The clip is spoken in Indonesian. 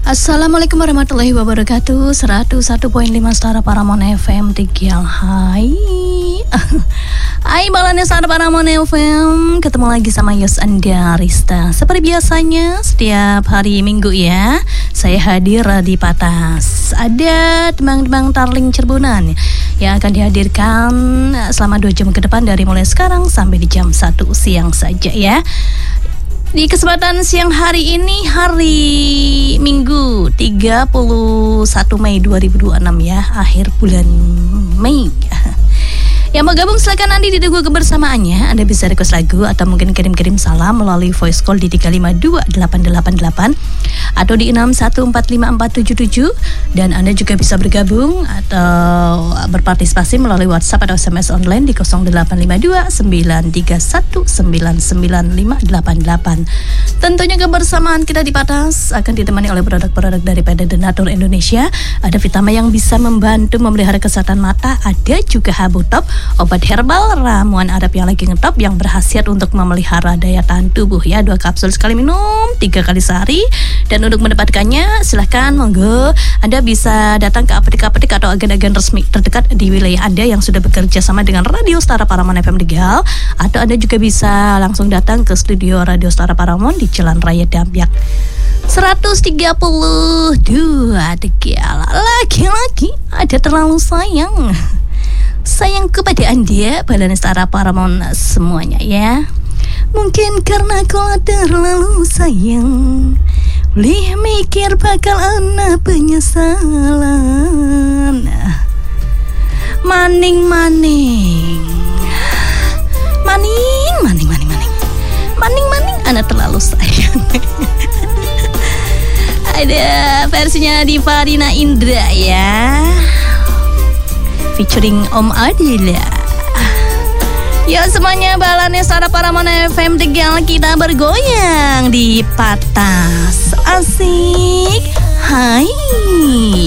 Assalamualaikum warahmatullahi wabarakatuh. 101.5 Stara Paramon FM Tegal. Hai Balannya Stara Paramon FM. Ketemu lagi sama Yos Anda Rista. Seperti biasanya setiap hari Minggu ya, saya hadir di Patas. Ada tembang-tembang Tarling Cirebonan yang akan dihadirkan selama 2 jam ke depan, dari mulai sekarang sampai di jam 1 siang saja ya. Di kesempatan siang hari ini, hari Minggu 31 Mei 2026 ya, akhir bulan Mei. Yang mau gabung silakan nanti ditunggu kebersamaannya. Anda bisa request lagu atau mungkin kirim-kirim salam melalui voice call di 3528888 atau di 6145477. Dan Anda juga bisa bergabung atau berpartisipasi melalui WhatsApp atau SMS online di 085293199588. Tentunya kebersamaan kita di Patas akan ditemani oleh produk-produk dari PT Denatur Indonesia. Ada Vitama yang bisa membantu memelihara kesehatan mata. Ada juga Habutop, obat herbal ramuan Arab yang lagi ngetop, yang berkhasiat untuk memelihara daya tahan tubuh ya. 2 kapsul sekali minum, 3 kali sehari. Dan untuk mendapatkannya silahkan monggo Anda bisa datang ke apotek-apotek atau agen-agen resmi terdekat di wilayah Anda yang sudah bekerja sama dengan Radio Stara Paramon FM Tegal. Atau Anda juga bisa langsung datang ke studio Radio Stara Paramon di Jalan Raya Dampyak 132 Tegal. Lagi-lagi ada terlalu sayang kepada Anda, Balan Stara Paramon semuanya ya. Mungkin karena kau terlalu sayang, boleh mikir bakal ana penyesalan. Maning ana terlalu sayang. Ada versinya Diva Dina Indra ya, featuring Om Adila. Ya semuanya, Balannya Stara Paramon FM Tegal, kita bergoyang di Patas. Asik. Hai.